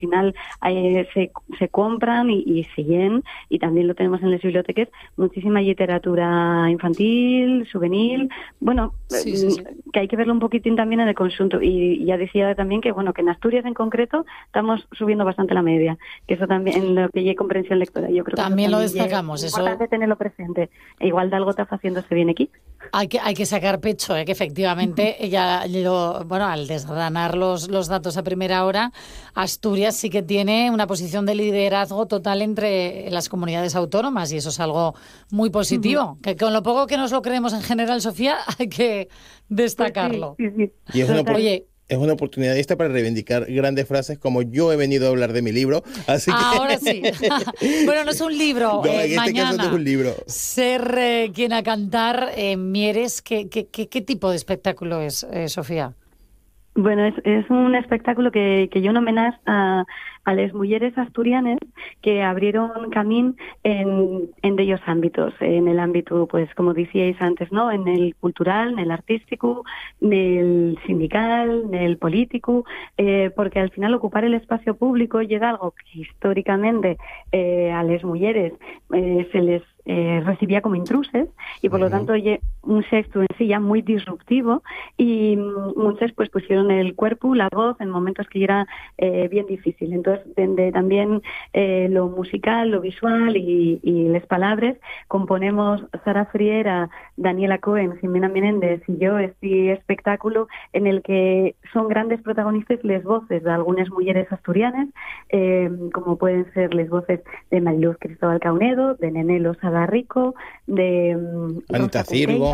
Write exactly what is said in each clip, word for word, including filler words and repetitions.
final eh, se, se compran y, y se llenan, y también lo tenemos en las bibliotecas, muchísima literatura infantil, juvenil, bueno, sí, sí, sí. que hay que verlo un poquitín también en el conjunto. Y ya decía también que, bueno, que en Asturias en concreto estamos subiendo bastante la media, que eso también, en lo que llegue comprensión lectora, yo creo también que lo también destacamos, es eso importante tenerlo presente. E igual de algo está haciéndose bien aquí. Hay que, hay que sacar pecho, ¿eh? Que efectivamente, ya lo, bueno, al desgranar los, los datos a primera hora, Asturias sí que tiene una posición de liderazgo total entre las comunidades autónomas, y eso es algo muy positivo, que con lo poco que nos lo creemos en general, Sofía, hay que destacarlo. Pues sí, sí, sí. Y es una, Oye, es una oportunidad esta para reivindicar grandes frases como yo he venido a hablar de mi libro, así que... Ahora sí. Bueno, no es un libro. No, eh, en este mañana, caso no es un libro. Ser eh, quien a cantar en Mieres, ¿qué, qué, qué, qué tipo de espectáculo es, eh, Sofía? Bueno, es, es un espectáculo que, que yo un homenaje a, a las mujeres asturianas que abrieron camino en, en de ellos ámbitos, en el ámbito, pues como decíais antes, ¿no? En el cultural, en el artístico, en el sindical, en el político, eh, porque al final ocupar el espacio público llega algo que históricamente eh, a las mujeres eh, se les Eh, recibía como intruses, y por uh-huh. lo tanto un sexto en sí ya muy disruptivo, y muchas pues pusieron el cuerpo, la voz en momentos que era eh, bien difícil. Entonces desde también eh, lo musical, lo visual y, y las palabras componemos Sara Friera, Daniela Cohen, Jimena Menéndez y yo este espectáculo en el que son grandes protagonistas las voces de algunas mujeres asturianas, eh, como pueden ser las voces de Mariluz Cristóbal Caunedo, de Nenelo Rico, de um, Anita Cirgo,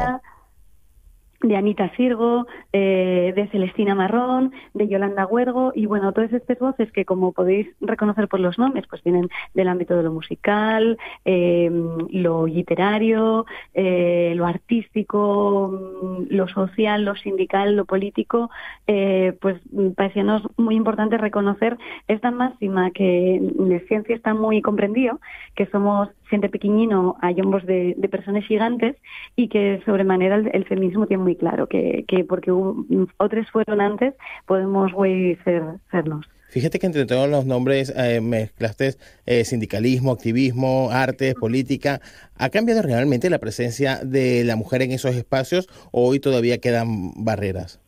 de Anita Cirgo, eh, de Celestina Marrón, de Yolanda Huergo, y bueno, todas estas voces que, como podéis reconocer por los nombres, pues vienen del ámbito de lo musical, eh, lo literario, eh, lo artístico, lo social, lo sindical, lo político, eh, pues parecíanos muy importante reconocer esta máxima que en la ciencia está muy comprendido, que somos gente pequeñino a hombros de, de personas gigantes, y que sobremanera el, el feminismo tiene muy claro que, que porque un, otros fueron antes, podemos güey ser sernos. Fíjate que entre todos los nombres eh, mezclaste eh, sindicalismo, activismo, artes, política. ¿Ha cambiado realmente la presencia de la mujer en esos espacios, o hoy todavía quedan barreras?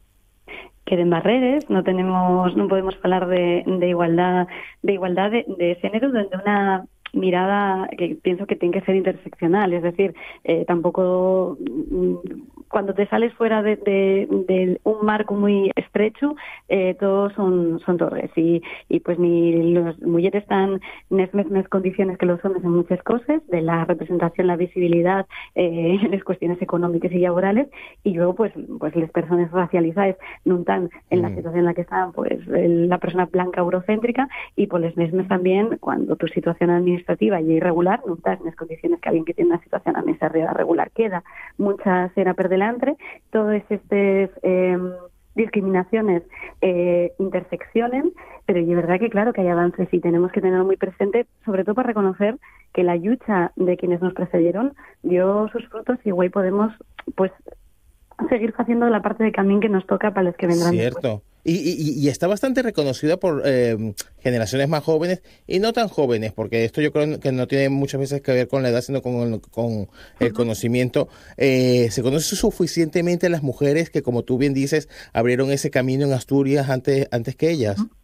Queden barreras, no tenemos, no podemos hablar de, de igualdad, de igualdad de, de género desde una mirada que pienso que tiene que ser interseccional, es decir, eh, tampoco cuando te sales fuera de, de, de un marco muy estrecho, eh, todos son, son torres, y, y pues ni las mujeres están en las mismas condiciones que los hombres en muchas cosas, de la representación, la visibilidad, eh, en las cuestiones económicas y laborales, y luego pues pues las personas racializadas no están en la situación en la que están pues la persona blanca eurocéntrica, y por las mismas también cuando tu situación administrativa y irregular no estás en las condiciones que alguien que tiene una situación administrativa regular queda. Mucha cera per delante, todas estas eh, discriminaciones eh, interseccionen, pero es verdad que claro que hay avances y tenemos que tenerlo muy presente, sobre todo para reconocer que la lucha de quienes nos precedieron dio sus frutos, y hoy podemos pues seguir haciendo la parte de camino que nos toca para los que vendrán. Cierto. Después. Y, y, y está bastante reconocida por eh, generaciones más jóvenes y no tan jóvenes, porque esto yo creo que no tiene muchas veces que ver con la edad, sino con, con el uh-huh. conocimiento. Eh, se conoce suficientemente a las mujeres que, como tú bien dices, abrieron ese camino en Asturias antes, antes que ellas. Uh-huh.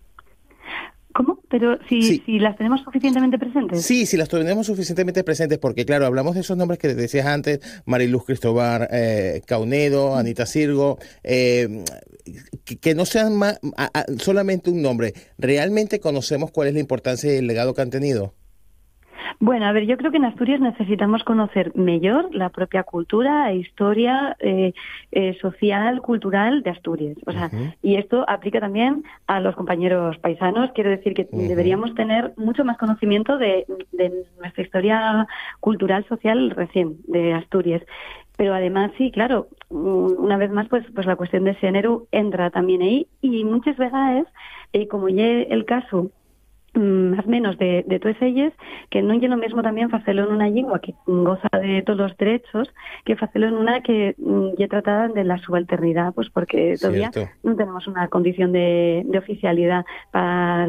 ¿Cómo? Pero si, sí. si las tenemos suficientemente presentes. Sí, si las tenemos suficientemente presentes, porque claro, hablamos de esos nombres que decías antes, Mariluz Cristóbal eh, Caunedo, Anita Cirgo, eh, que, que no sean más, a, a, solamente un nombre. ¿Realmente conocemos cuál es la importancia y el legado que han tenido? Bueno, a ver, yo creo que en Asturias necesitamos conocer mejor la propia cultura e historia eh, eh, social, cultural de Asturias. O sea, uh-huh. y esto aplica también a los compañeros paisanos. Quiero decir que uh-huh. deberíamos tener mucho más conocimiento de, de nuestra historia cultural, social recién de Asturias. Pero además, sí, claro, una vez más, pues, pues la cuestión de género entra también ahí. Y muchas veces, eh, como ya el caso más menos de, de totes elles, que non lle lo mesmo tamén facelo en unha lingua que goza de todos os derechos que facelo en unha que lle tratada de la subalternidad, pues porque todavía Cierto. non tenemos unha condición de, de oficialidad para